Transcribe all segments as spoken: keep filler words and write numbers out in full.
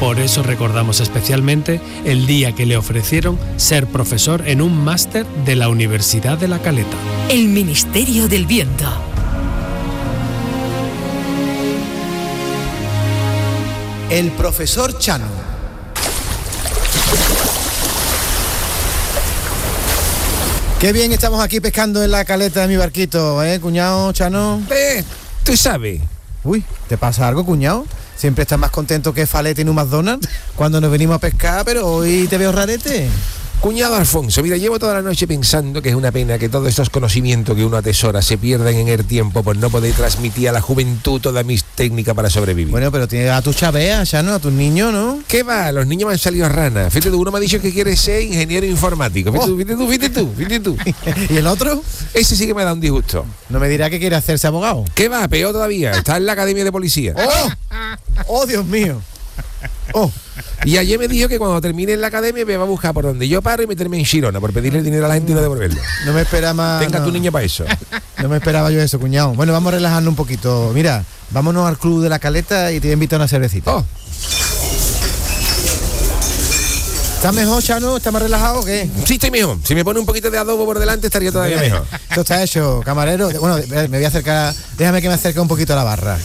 Por eso recordamos especialmente el día que le ofrecieron ser profesor en un máster de la Universidad de La Caleta. El Ministerio del Viento. El profesor Chano. Qué bien estamos aquí pescando en la caleta de mi barquito, ¿eh, cuñado Chano? Eh, tú sabes. Uy, ¿te pasa algo, cuñado? Siempre estás más contento que Falete en un McDonald's cuando nos venimos a pescar, pero hoy te veo rarete. Cuñado Alfonso, mira, llevo toda la noche pensando que es una pena que todos estos conocimientos que uno atesora se pierdan en el tiempo por no poder transmitir a la juventud todas mis técnicas para sobrevivir. Bueno, pero tienes a tus chaveas, ya, ¿no? A tus niños, ¿no? ¿Qué va? Los niños me han salido ranas. Fíjate tú, uno me ha dicho que quiere ser ingeniero informático. Fíjate tú, fíjate tú, fíjate tú, fíjate tú. ¿Y el otro? Ese sí que me da un disgusto. No me dirá que quiere hacerse abogado. ¿Qué va? Peor todavía. Está en la academia de policía. ¡Oh! ¡Oh, Dios mío! ¡Oh! Y ayer me dijo que cuando termine en la academia me va a buscar por donde yo paro y meterme en Girona por pedirle dinero a la gente y no devolverlo. No me esperaba más. Tenga no. tu niño para eso. No me esperaba yo eso, cuñado. Bueno, vamos a relajarnos un poquito. Mira, vámonos al Club de la Caleta y te invito a una cervecita. Oh. ¿Estás mejor, Chano? ¿Estás más relajado o qué? Sí, estoy mejor. Si me pone un poquito de adobo por delante estaría todavía mejor. Esto está hecho, camarero. Bueno, me voy a acercar. Déjame que me acerque un poquito a la barra.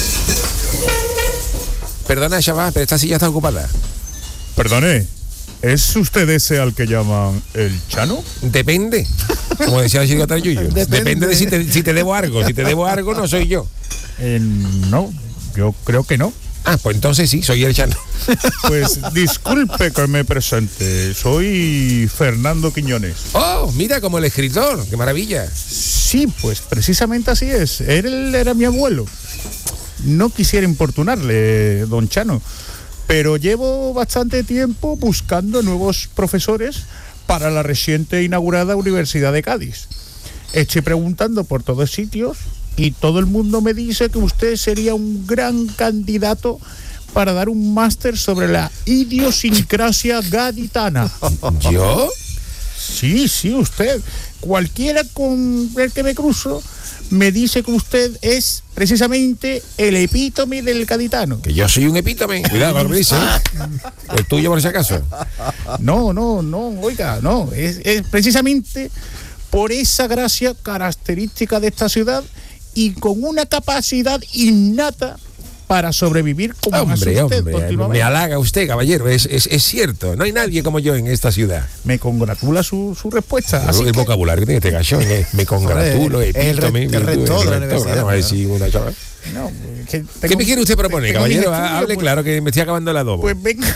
Perdona, chaval, pero esta silla está ocupada. Perdone, ¿es usted ese al que llaman el Chano? Depende. Como decía el chico Yuyo. Depende. Depende de si te, si te debo algo. Si te debo algo, no soy yo. Eh, no, yo creo que no. Ah, pues entonces sí, soy el Chano. Pues disculpe que me presente. Soy Fernando Quiñones. Oh, mira, como el escritor. Qué maravilla. Sí, pues precisamente así es. Él era mi abuelo. No quisiera importunarle, don Chano, pero llevo bastante tiempo buscando nuevos profesores para la reciente inaugurada Universidad de Cádiz. Estoy preguntando por todos sitios y todo el mundo me dice que usted sería un gran candidato para dar un máster sobre la idiosincrasia gaditana. ¿Yo? Sí, sí, usted. Cualquiera con el que me cruzo me dice que usted es precisamente el epítome del gaditano. Que yo soy un epítome. Cuidado con lo que dice. El tuyo por si acaso. No, no, no, oiga, no. Es, es precisamente por esa gracia característica de esta ciudad y con una capacidad innata para sobrevivir como hombre, usted hombre, me halaga usted, caballero, es, es, es cierto, no hay nadie como yo en esta ciudad. Me congratula su, su respuesta. Así el que... vocabulario que tiene este gachón, eh, me congratulo, epítome, el rector de la universidad. No, a decir una chava. No, que tengo, ¿Qué me quiere usted proponer, caballero? Estudios, Hable pues, claro que me estoy acabando el adobo. Pues venga.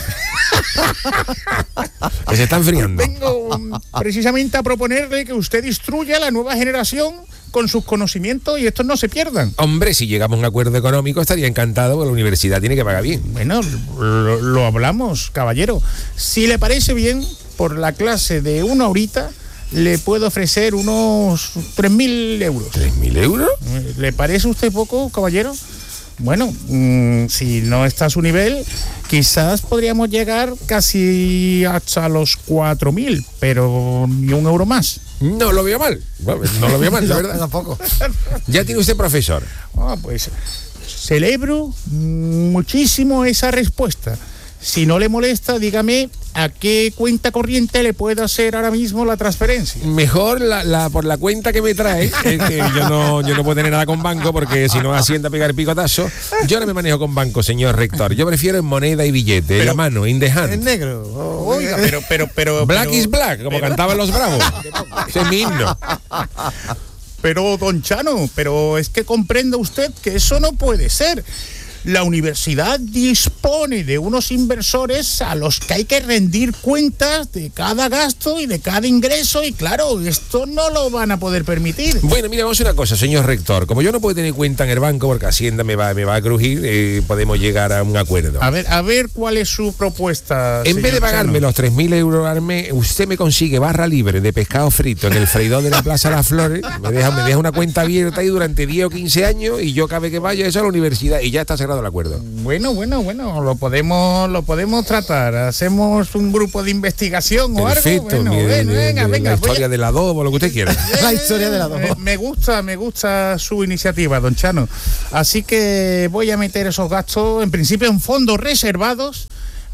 Que se está enfriando. Pues vengo um, precisamente a proponerle que usted instruya a la nueva generación con sus conocimientos y estos no se pierdan. Hombre, si llegamos a un acuerdo económico estaría encantado, porque la universidad tiene que pagar bien. Bueno, lo, lo hablamos, caballero. Si le parece bien, por la clase de una horita le puedo ofrecer unos tres mil euros. ¿Tres mil euros? ¿Le parece a usted poco, caballero? Bueno, mmm, si no está a su nivel, quizás podríamos llegar casi hasta los cuatro mil, pero ni un euro más. No lo veo mal, no lo veo mal, la verdad. Tampoco. Ya tiene usted profesor. Ah, pues celebro muchísimo esa respuesta. Si no le molesta, dígame a qué cuenta corriente le puedo hacer ahora mismo la transferencia. Mejor la, la por la cuenta que me trae, que, que yo no yo no puedo tener nada con banco porque si no Hacienda pegar el picotazo. Yo no me manejo con banco, señor rector. Yo prefiero en moneda y billete, pero, en la mano, in the hand. En negro. Oh, oiga, pero, pero, pero. Black pero, is black, como pero, cantaban los Bravos. Ese es mi himno. Pero, don Chano, pero es que comprenda usted que eso no puede ser. La universidad dispone de unos inversores a los que hay que rendir cuentas de cada gasto y de cada ingreso y claro, esto no lo van a poder permitir. Bueno, mira, vamos a una cosa, señor rector. Como yo no puedo tener cuenta en el banco porque Hacienda me va, me va a crujir, eh, podemos llegar a un acuerdo. A ver, a ver cuál es su propuesta. En vez de pagarme Chano. los tres mil euros al mes, usted me consigue barra libre de pescado frito en el freidor de la Plaza de las Flores, me deja, me deja una cuenta abierta ahí durante diez o quince años y yo cada vez que vaya eso a la universidad y ya está cerrado el acuerdo. Bueno, bueno, bueno, lo podemos lo podemos tratar. Hacemos un grupo de investigación o Perfecto, algo. Bueno, mi, bueno, de, venga, de, venga. La historia a... del adobo, lo que usted quiera. La historia del adobo. Me gusta, me gusta su iniciativa, don Chano. Así que voy a meter esos gastos, en principio, en fondos reservados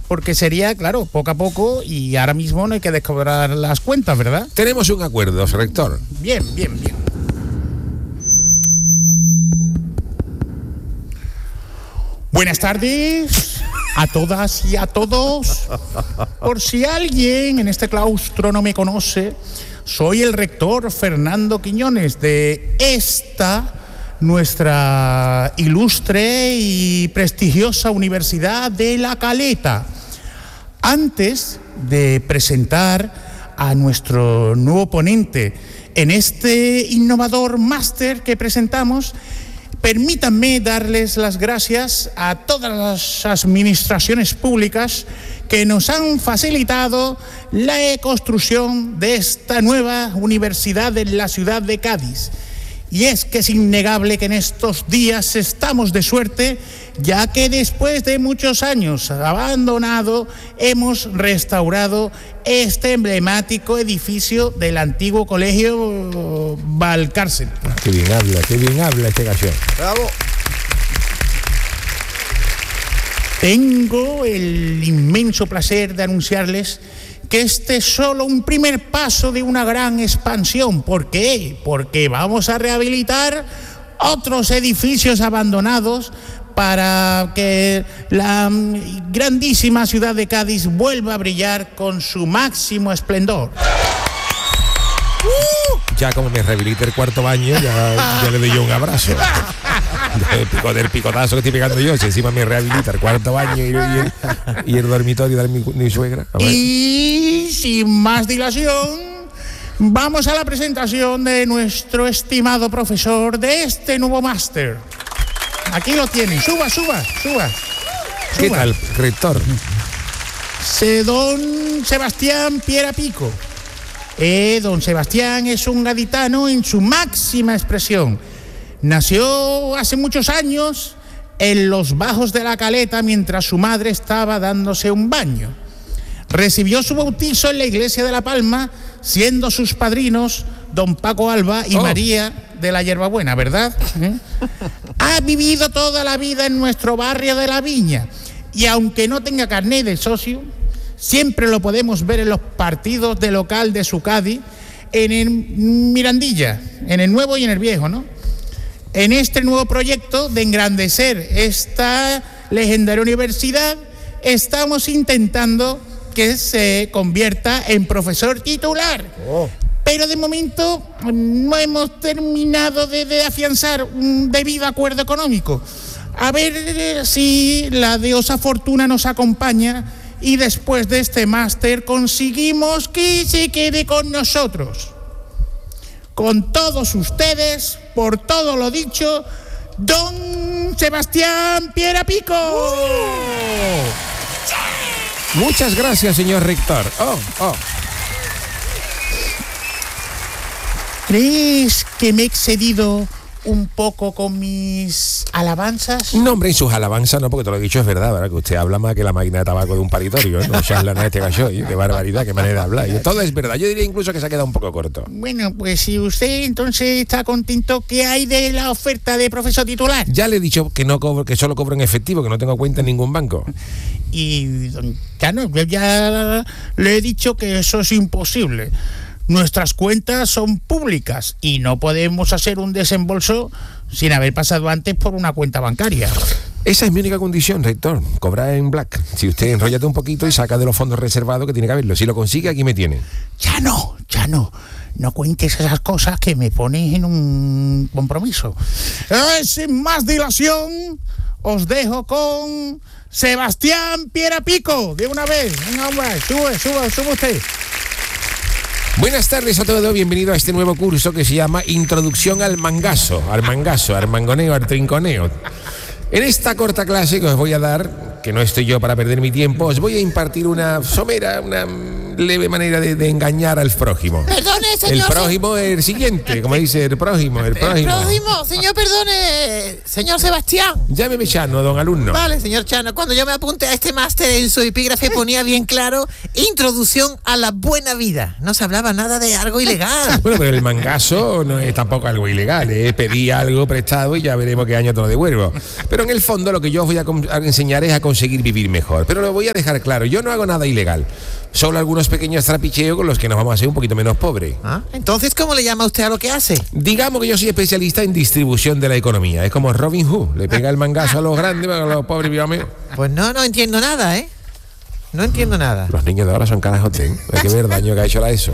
porque sería, claro, poco a poco y ahora mismo no hay que descobrar las cuentas, ¿verdad? Tenemos un acuerdo, rector. Bien, bien, bien. Buenas tardes a todas y a todos. Por si alguien en este claustro no me conoce, soy el rector Fernando Quiñones de esta, nuestra ilustre y prestigiosa Universidad de La Caleta. Antes de presentar a nuestro nuevo ponente en este innovador máster que presentamos, permítanme darles las gracias a todas las administraciones públicas que nos han facilitado la construcción de esta nueva universidad en la ciudad de Cádiz. Y es que es innegable que en estos días estamos de suerte, ya que después de muchos años abandonado, hemos restaurado este emblemático edificio del antiguo colegio Valcárcel. Qué bien habla, qué bien habla este gallo. Bravo. Tengo el inmenso placer de anunciarles que este es solo un primer paso de una gran expansión. ¿Por qué? Porque vamos a rehabilitar otros edificios abandonados para que la grandísima ciudad de Cádiz vuelva a brillar con su máximo esplendor. Ya como me rehabilite el cuarto baño, ya, ya le doy yo un abrazo. El, pico, del picotazo que estoy pegando yo, si encima me rehabilita el cuarto baño y, y, el, y el dormitorio de mi, mi suegra. Y sin más dilación, vamos a la presentación de nuestro estimado profesor de este nuevo máster. Aquí lo tienen, suba, suba, suba. ¿Qué suba. tal, rector? Se don Sebastián Piera Pico. Eh, don Sebastián es un gaditano en su máxima expresión. Nació hace muchos años en los bajos de La Caleta mientras su madre estaba dándose un baño. Recibió su bautizo en la iglesia de La Palma, siendo sus padrinos don Paco Alba y oh. María de la Hierbabuena, ¿verdad? ¿Eh? Ha vivido toda la vida en nuestro barrio de La Viña y aunque no tenga carné de socio, siempre lo podemos ver en los partidos de local de su Cádiz, en el Mirandilla, en el nuevo y en el viejo, ¿no? En este nuevo proyecto de engrandecer esta legendaria universidad, estamos intentando que se convierta en profesor titular. Oh. Pero de momento no hemos terminado de, de afianzar un debido acuerdo económico. A ver si la diosa fortuna nos acompaña y después de este máster conseguimos que se quede con nosotros. Con todos ustedes, por todo lo dicho, don Sebastián Piera Pico. ¡Oh! Muchas gracias, señor rector. Oh, oh. ¿Crees que me he excedido un poco con mis alabanzas? No, hombre, en sus alabanzas no, porque te lo he dicho, es verdad, ¿verdad? Que usted habla más que la máquina de tabaco de un paritorio, ¿eh? No charla este gallo, ¿eh? Qué barbaridad, qué manera de hablar. Y todo es verdad, yo diría incluso que se ha quedado un poco corto. Bueno, pues si usted entonces está contento, ¿qué hay de la oferta de profesor titular? Ya le he dicho que no cobro, que solo cobro en efectivo, que no tengo cuenta en ningún banco. Y, don Chano, yo ya le he dicho que eso es imposible. Nuestras cuentas son públicas y no podemos hacer un desembolso sin haber pasado antes por una cuenta bancaria. Esa es mi única condición, rector, cobrar en black. Si usted enróllate un poquito y saca de los fondos reservados que tiene que haberlo. Si lo consigue, aquí me tiene. Ya no, ya no. No cuentes esas cosas que me pones en un compromiso. Eh, sin más dilación, os dejo con Sebastián Piera Pico. De una vez. Venga, hombre, sube, sube, sube usted. Buenas tardes a todos, bienvenido a este nuevo curso que se llama Introducción al mangazo, al mangazo, al mangoneo, al trinconeo. En esta corta clase que os voy a dar, que no estoy yo para perder mi tiempo, os voy a impartir una somera, una leve manera de, de engañar al prójimo. Perdone, señor. El prójimo es el siguiente, como dice el prójimo, el prójimo. El prójimo, señor, perdone, señor Sebastián. Llámeme Chano, don alumno. Vale, señor Chano, cuando yo me apunte a este máster en su epígrafe ponía bien claro, introducción a la buena vida. No se hablaba nada de algo ilegal. Bueno, pero el mangazo no es tampoco algo ilegal, es pedir algo prestado y ya veremos qué año te lo devuelvo. Pero en el fondo lo que yo os voy a, a enseñar es a conseguir conseguir vivir mejor. Pero lo voy a dejar claro, yo no hago nada ilegal. Solo algunos pequeños trapicheos con los que nos vamos a hacer un poquito menos pobres. ¿Ah? Entonces, ¿cómo le llama usted a lo que hace? Digamos que yo soy especialista en distribución de la economía. Es como Robin Hood, le pega el mangazo a los grandes para que los pobres vivan menos. Pues no, no entiendo nada, ¿eh? No entiendo nada. Los niños de ahora son carajotes, ¿eh? Hay que ver el daño que ha hecho la ESO.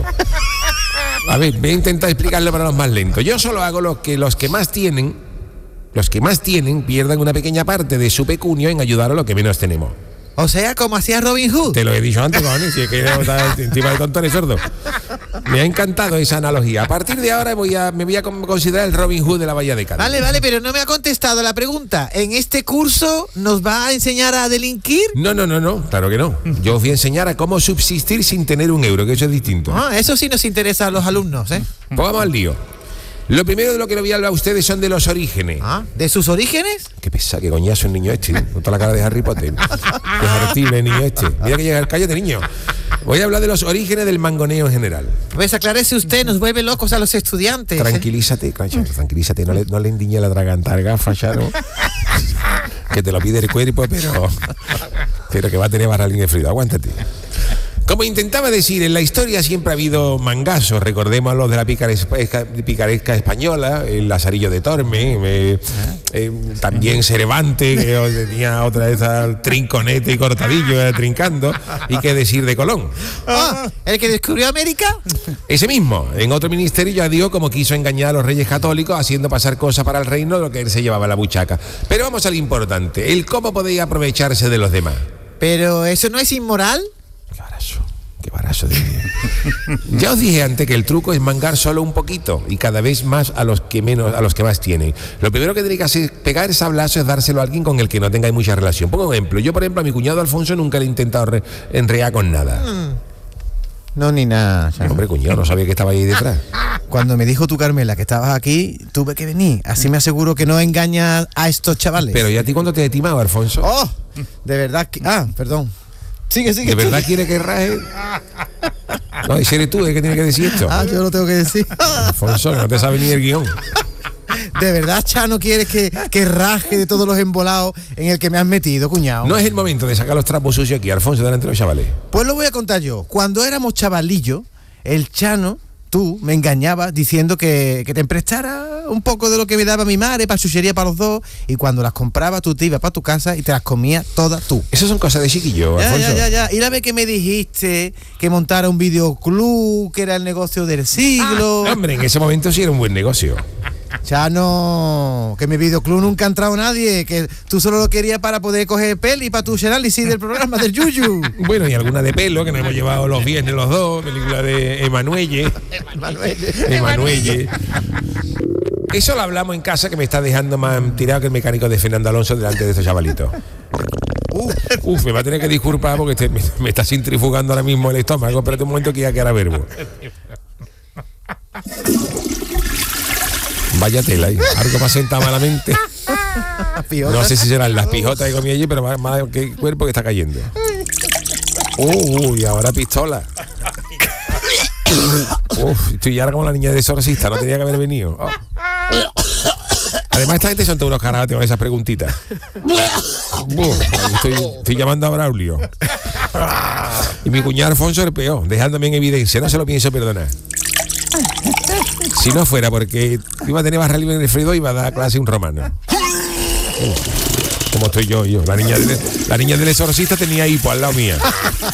A ver, voy a intentar explicarlo para los más lentos. Yo solo hago lo que los que más tienen, los que más tienen, pierdan una pequeña parte de su pecunio en ayudar a los que menos tenemos. O sea, como hacía Robin Hood. Te lo he dicho antes, cojones, si es que está encima de tontones sordos. Me ha encantado esa analogía. A partir de ahora voy a, me voy a considerar el Robin Hood de la Bahía de Cádiz. Vale, vale, pero no me ha contestado la pregunta. ¿En este curso nos va a enseñar a delinquir? No, no, no, no, claro que no. Yo os voy a enseñar a cómo subsistir sin tener un euro, que eso es distinto. Ah, eso sí nos interesa a los alumnos, ¿eh? Pues vamos al lío. Lo primero de lo que le voy a hablar a ustedes son de los orígenes. Ah, ¿de sus orígenes? Qué pesa, qué coñazo el niño este. Con toda la cara de Harry Potter. Qué hartible el niño este. Mira que llega el cállate, niño. Voy a hablar de los orígenes del mangoneo en general. Pues aclárese usted, nos vuelve locos a los estudiantes. Tranquilízate, ¿eh? Tranquilízate, no le, no le endiñe la tragantar gafas, ya no. Que te lo pide el cuerpo, pero, pero que va a tener barralín de frío. Aguántate. Como intentaba decir, en la historia siempre ha habido mangazos. Recordemos los de la picaresca, picaresca española, el Lazarillo de Tormes, eh, eh, también Cervantes, que tenía otra vez al Trinconete y Cortadillo eh, trincando. Y qué decir de Colón. Ah, ¿el que descubrió América? Ese mismo. En otro ministerio ya digo cómo quiso engañar a los reyes católicos haciendo pasar cosas para el reino de lo que él se llevaba a la buchaca. Pero vamos al importante, el cómo podía aprovecharse de los demás. ¿Pero eso no es inmoral? Qué barazo, qué barazo de día. Ya os dije antes que el truco es mangar solo un poquito y cada vez más a los que menos, a los que más tienen. Lo primero que tenéis que hacer es pegar el sablazo, es dárselo a alguien con el que no tengáis mucha relación. Pongo un ejemplo. Yo, por ejemplo, a mi cuñado Alfonso nunca le he intentado re- enrear con nada. Mm. No, ni nada. Chano. Hombre, cuñado, no sabía que estaba ahí detrás. Cuando me dijo tú, Carmela, que estabas aquí, tuve que venir. Así me aseguro que no engañas a estos chavales. Pero ¿y a ti cuándo te he timado, Alfonso? ¡Oh! De verdad que... Ah, perdón. Sigue, sigue. ¿De verdad sigue. quiere que raje? No, ese eres tú el que tiene que decir esto. Ah, yo lo tengo que decir. Alfonso, que no te sabe ni el guión. ¿De verdad, Chano, quieres que, que raje de todos los embolados en el que me has metido, cuñado? No es el momento de sacar los trapos sucios aquí, Alfonso, delante de los chavales. Pues lo voy a contar yo. Cuando éramos chavalillos, el Chano, tú, me engañabas diciendo que, que te emprestara un poco de lo que me daba mi madre para chuchería para los dos, y cuando las compraba tú te ibas para tu casa y te las comías todas tú. Esas son cosas de chiquillo, Ya, Alfonso. ya, ya, ya. Y la vez que me dijiste que montara un videoclub, que era el negocio del siglo. Ah, hombre, en ese momento sí era un buen negocio. Chano, que mi videoclub nunca ha entrado nadie, que tú solo lo querías para poder coger peli para tu análisis del programa del Yuyu. Bueno, y alguna de pelo, que nos hemos llevado los viernes los dos, película de Emanuelle. Emanuelle. Eso lo hablamos en casa, que me está dejando más tirado que el mecánico de Fernando Alonso delante de estos chavalitos. Uf, uf, me va a tener que disculpar porque este, me, me está centrifugando ahora mismo el estómago. Espérate un momento que ya queda verbo. Vaya tela ahí, algo me ha sentado malamente. No sé si serán las pijotas que comí allí, pero más, más que el cuerpo que está cayendo. Uh, y ahora pistola. Uf, estoy ya como la niña de exorcista, no tenía que haber venido. Oh. Además, esta gente son todos unos carajotes con esas preguntitas. Uf, estoy, estoy llamando a Braulio. Y mi cuñado Alfonso el peor, dejándome en evidencia, no se lo pienso perdonar. Si no fuera porque iba a tener barra libre en el Fredo, iba a dar clase un romano. Como estoy yo, yo. La niña del, la niña del exorcista tenía hipo al lado mía.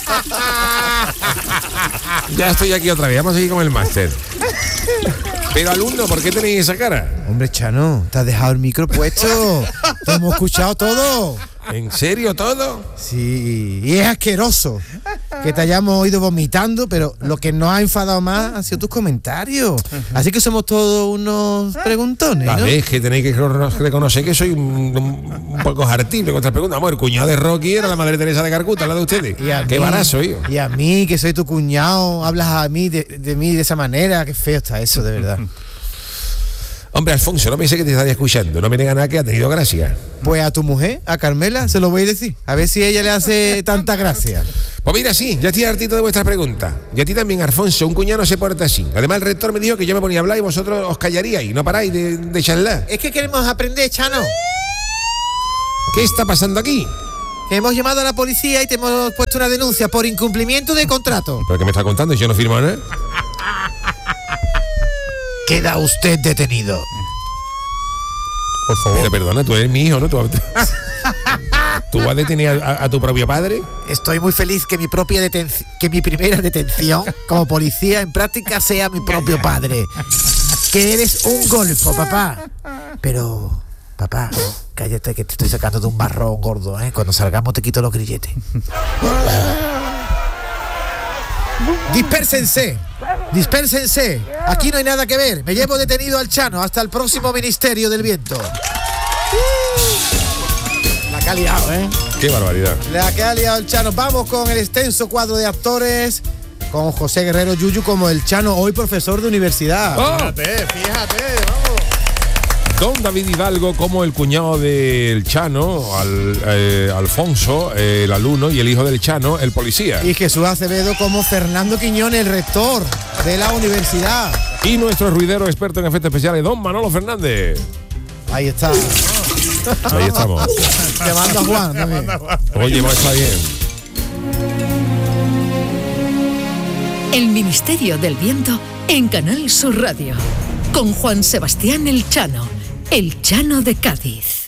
Ya estoy aquí otra vez, vamos a seguir con el máster. Pero alumno, ¿por qué tenéis esa cara? Hombre, Chano, te has dejado el micro puesto. Te hemos escuchado todo. ¿En serio todo? Sí, y es asqueroso que te hayamos oído vomitando, pero lo que nos ha enfadado más han sido tus comentarios. Así que somos todos unos preguntones, ¿no? A ver, que tenéis que reconocer que soy un, un poco hartible con estas preguntas. Vamos, el cuñado de Rocky era la Madre Teresa de Calcuta, la de ustedes. Qué barazo, yo. Y a mí, que soy tu cuñado, hablas a mí de, de mí de esa manera. Qué feo está eso, de verdad. Hombre, Alfonso, no me sé que te estaría escuchando. No me diga nada que ha tenido gracia. Pues a tu mujer, a Carmela, se lo voy a decir. A ver si ella le hace tanta gracia. Pues mira, sí, ya estoy hartito de vuestras preguntas. Y a ti también, Alfonso, un cuñado no se porta así. Además, el rector me dijo que yo me ponía a hablar y vosotros os callaríais, no paráis de, de charlar. Es que queremos aprender, Chano. ¿Qué está pasando aquí? Hemos llamado a la policía y te hemos puesto una denuncia por incumplimiento de contrato. ¿Pero qué me está contando? Yo no firmo nada. Queda usted detenido. Por favor. Pero perdona, tú eres mi hijo, ¿no? Tú, ¿tú vas a detener a, a tu propio padre? Estoy muy feliz que mi propia detención, que mi primera detención como policía en práctica sea mi propio padre. Que eres un golfo, papá. Pero, papá, cállate que te estoy sacando de un marrón gordo, ¿eh? Cuando salgamos te quito los grilletes. Dispérsense, dispérsense. Aquí no hay nada que ver. Me llevo detenido al Chano hasta el próximo Ministerio del Viento. La que ha liado, ¿eh? Qué barbaridad. La que ha liado el Chano. Vamos con el extenso cuadro de actores, con José Guerrero Yuyu como el Chano, hoy profesor de universidad. Oh. Fíjate, fíjate, vamos. Don David Hidalgo como el cuñado del Chano, al, eh, Alfonso, eh, el alumno, y el hijo del Chano, el policía. Y Jesús Acevedo como Fernando Quiñones, el rector de la universidad. Y nuestro ruidero experto en efectos especiales, don Manolo Fernández. Ahí está. Ahí estamos. Te manda Juan también. Oye, va, está bien. El Ministerio del Viento en Canal Sur Radio. Con Juan Sebastián El Chano, el Chano de Cádiz.